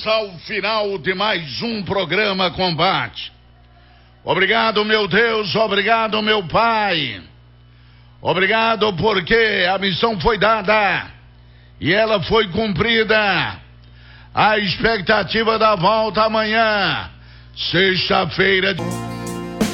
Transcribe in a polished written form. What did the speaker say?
Chegamos ao final de mais um programa Combate. Obrigado, meu Deus, obrigado, meu Pai. Obrigado porque a missão foi dada e ela foi cumprida. A expectativa da volta amanhã, sexta-feira.